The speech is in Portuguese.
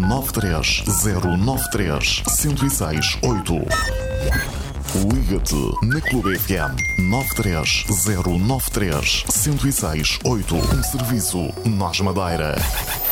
93093 1068. Liga-te na Clube FM 93093 1068. Um serviço Nós Madeira.